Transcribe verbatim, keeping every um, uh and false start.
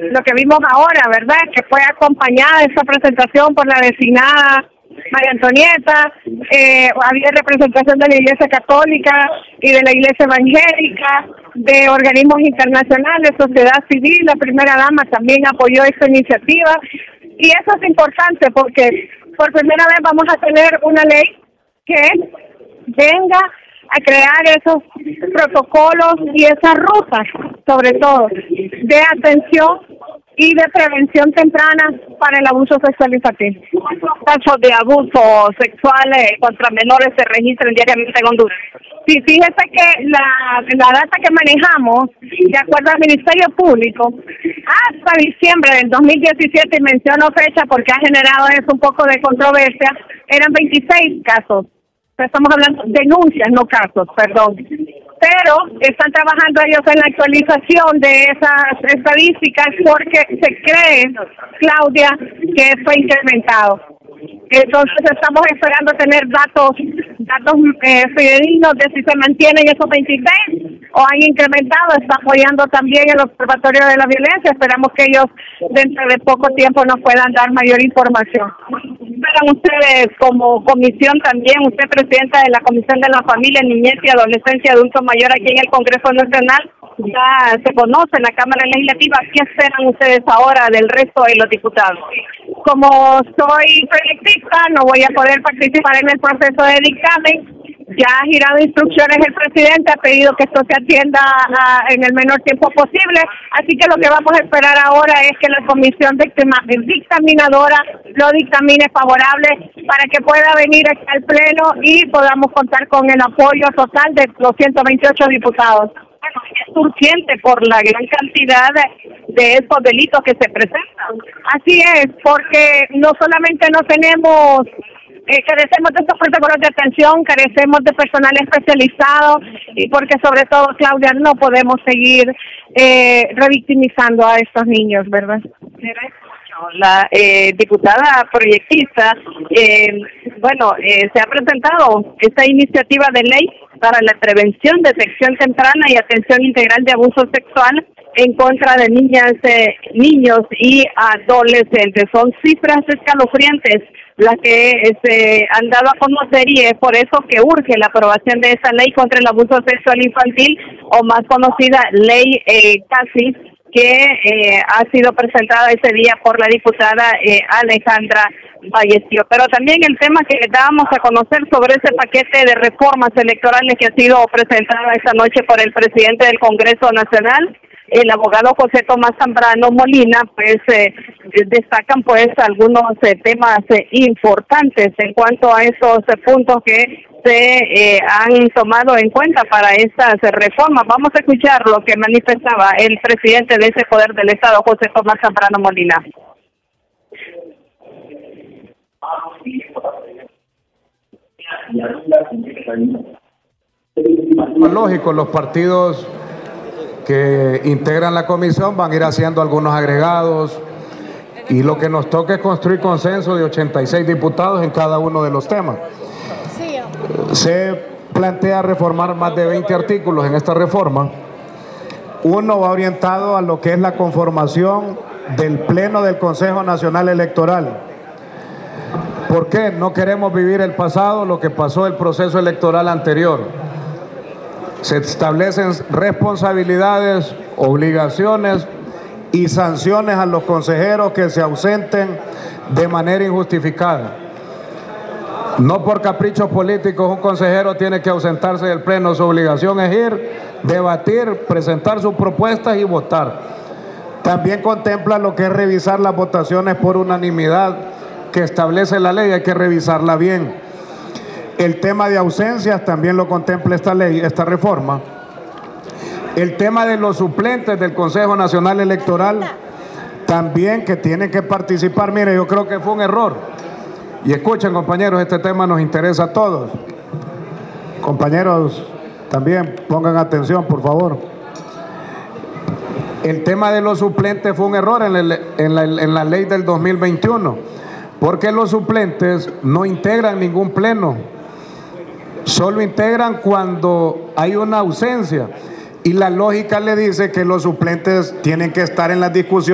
lo que vimos ahora, ¿verdad? Que fue acompañada esta presentación por la designada María Antonieta, eh, había representación de la Iglesia Católica y de la Iglesia Evangélica, de organismos internacionales, sociedad civil. La primera dama también apoyó esta iniciativa, y eso es importante porque por primera vez vamos a tener una ley que venga a crear esos protocolos y esas rutas, sobre todo, de atención y de prevención temprana para el abuso sexual infantil. Casos de abuso sexual eh, contra menores se registran diariamente en Honduras. Sí, fíjese que la, la data que manejamos, de acuerdo al Ministerio Público, hasta diciembre del dos mil diecisiete, y menciono fecha porque ha generado eso un poco de controversia, eran veintiséis casos. Estamos hablando de denuncias, no casos, perdón. Pero están trabajando ellos en la actualización de esas estadísticas porque se cree, Claudia, que fue incrementado. Entonces estamos esperando tener datos datos eh, fidedignos de si se mantienen esos veintiséis o han incrementado. Está apoyando también el Observatorio de la Violencia. Esperamos que ellos dentro de poco tiempo nos puedan dar mayor información. Esperan ustedes como comisión también, usted presidenta de la Comisión de la Familia, Niñez y Adolescencia Adulto Mayor aquí en el Congreso Nacional, ya se conoce en la Cámara Legislativa. ¿Qué esperan ustedes ahora del resto de los diputados? Como soy proyectista, no voy a poder participar en el proceso de dictamen. Ya ha girado instrucciones el presidente, ha pedido que esto se atienda a, en el menor tiempo posible, así que lo que vamos a esperar ahora es que la comisión dictaminadora lo dictamine favorable para que pueda venir aquí al Pleno y podamos contar con el apoyo total de los ciento veintiocho diputados. Bueno, es urgente por la gran cantidad de, de estos delitos que se presentan. Así es, porque no solamente no tenemos... Eh, carecemos de estos protocolos de atención, carecemos de personal especializado, y porque sobre todo, Claudia, no podemos seguir eh, revictimizando a estos niños, ¿verdad? La eh, diputada proyectista, eh, bueno, eh, se ha presentado esta iniciativa de ley para la prevención, detección temprana y atención integral de abuso sexual en contra de niñas, eh, niños y adolescentes. Son cifras escalofriantes las que se han dado a conocer, y es por eso que urge la aprobación de esta ley contra el abuso sexual infantil, o más conocida ley eh, CASI, que eh, ha sido presentada ese día por la diputada eh, Alejandra Vallecio. Pero también el tema que le dábamos a conocer sobre ese paquete de reformas electorales que ha sido presentada esta noche por el presidente del Congreso Nacional, el abogado José Tomás Zambrano Molina, pues eh, destacan pues algunos eh, temas eh, importantes en cuanto a esos eh, puntos que se eh, han tomado en cuenta para estas eh, reformas. Vamos a escuchar lo que manifestaba el presidente de ese poder del Estado, José Tomás Zambrano Molina. Lógico, los partidos que integran la comisión van a ir haciendo algunos agregados, y lo que nos toca es construir consenso de ochenta y seis diputados en cada uno de los temas. Se plantea reformar más de veinte artículos en esta reforma. Uno va orientado a lo que es la conformación del Pleno del Consejo Nacional Electoral. ¿Por qué? No queremos vivir el pasado, lo que pasó el proceso electoral anterior. Se establecen responsabilidades, obligaciones y sanciones a los consejeros que se ausenten de manera injustificada. No por caprichos políticos un consejero tiene que ausentarse del pleno. Su obligación es ir, debatir, presentar sus propuestas y votar. También contempla lo que es revisar las votaciones por unanimidad que establece la ley. Hay que revisarla bien. El tema de ausencias también lo contempla esta ley, esta reforma. El tema de los suplentes del Consejo Nacional Electoral también, que tienen que participar. Mire, yo creo que fue un error. Y escuchen, compañeros, este tema nos interesa a todos. Compañeros, también pongan atención, por favor. El tema de los suplentes fue un error en la, en la, en la ley del dos mil veintiuno, porque los suplentes no integran ningún pleno. Solo integran cuando hay una ausencia, y la lógica le dice que los suplentes tienen que estar en las discusiones